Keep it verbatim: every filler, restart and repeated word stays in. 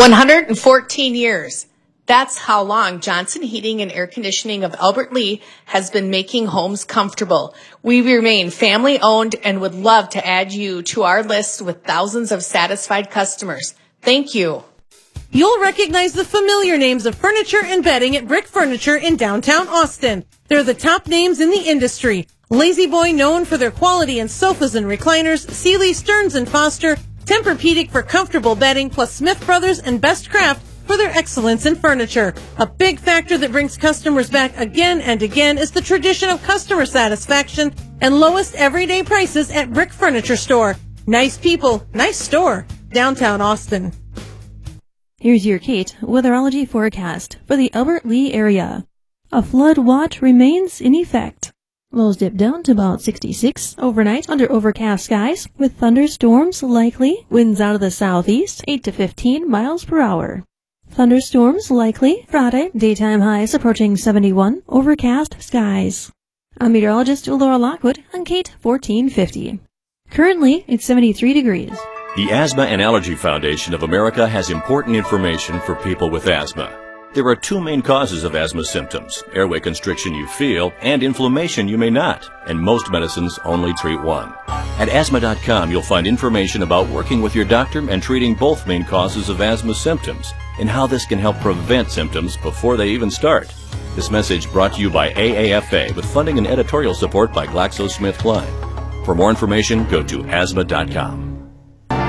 one hundred fourteen years. That's how long Johnson Heating and Air Conditioning of Albert Lea has been making homes comfortable. We remain family owned and would love to add you to our list with thousands of satisfied customers. Thank you. You'll recognize the familiar names of furniture and bedding at Brick Furniture in downtown Austin. They're the top names in the industry. Lazy Boy, known for their quality in sofas and recliners, Sealy, Stearns and Foster, Tempur-Pedic for comfortable bedding, plus Smith Brothers and Best Craft for their excellence in furniture. A big factor that brings customers back again and again is the tradition of customer satisfaction and lowest everyday prices at Brick Furniture Store. Nice people, nice store, downtown Austin. Here's your Kate weatherology forecast for the Albert Lea area. A flood watch remains in effect. Lows dip down to about sixty-six overnight under overcast skies with thunderstorms likely. Winds out of the southeast, eight to fifteen miles per hour. Thunderstorms likely Friday, daytime highs approaching seventy-one, overcast skies. I'm meteorologist Laura Lockwood on Kate fourteen fifty. Currently, it's seventy-three degrees. The Asthma and Allergy Foundation of America has important information for people with asthma. There are two main causes of asthma symptoms: airway constriction you feel and inflammation you may not, and most medicines only treat one. At asthma dot com you'll find information about working with your doctor and treating both main causes of asthma symptoms and how this can help prevent symptoms before they even start. This message brought to you by A A F A with funding and editorial support by GlaxoSmithKline. For more information, go to asthma dot com.